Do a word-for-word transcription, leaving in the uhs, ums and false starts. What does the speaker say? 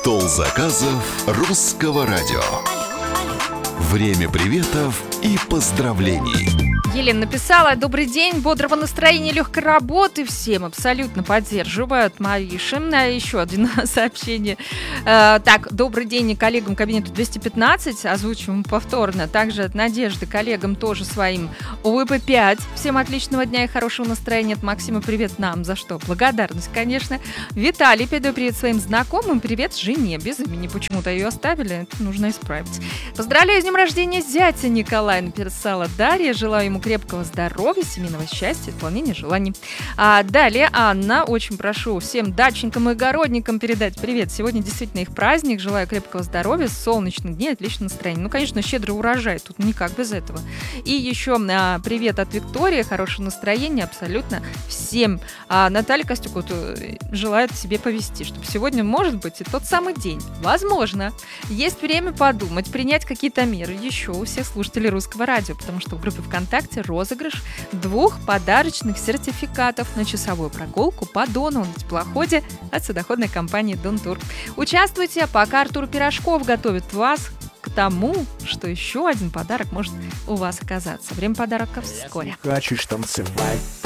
Стол заказов русского радио. Время приветов и поздравлений. Елена написала: добрый день, бодрого настроения, легкой работы всем. Абсолютно поддерживаю от Мариши. Еще один сообщение. Э, так, добрый день коллегам кабинету двести пятнадцать. Озвучиваем повторно. Также от Надежды коллегам тоже своим О В П пять. Всем отличного дня и хорошего настроения. От Максима привет нам. За что? Благодарность, конечно. Виталий, передаю привет своим знакомым. Привет жене. Без имени почему-то ее оставили. Это нужно исправить. Поздравляю с днем рождения зятя Николая, написала Дарья. Желаю ему крепкого здоровья, семейного счастья, исполнения желаний. А далее Анна. Очень прошу всем дачникам и огородникам передать привет. Сегодня действительно их праздник. Желаю крепкого здоровья, солнечных дней, отличного настроения. Ну, конечно, щедрый урожай. Тут никак без этого. И еще а, привет от Виктории. Хорошего настроения абсолютно всем. А Наталья Костюк вот, желает себе повести, чтобы сегодня, может быть, и тот самый день. Возможно. Есть время подумать, принять какие-то меры еще у всех слушателей Русского радио, потому что в группе ВКонтакте розыгрыш двух подарочных сертификатов на часовую прогулку по Дону на теплоходе от судоходной компании Донтур. Участвуйте, пока Артур Пирожков готовит вас к тому, что еще один подарок может у вас оказаться. Время подарков вскоре. Если хочешь танцевать,